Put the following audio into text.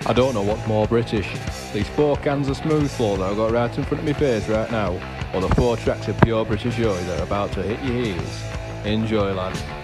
I don't know what's more British, these 4 cans of smooth flow that I've got right in front of my face right now, or the 4 tracks of pure British joy that are about to hit your ears. Enjoy, lads.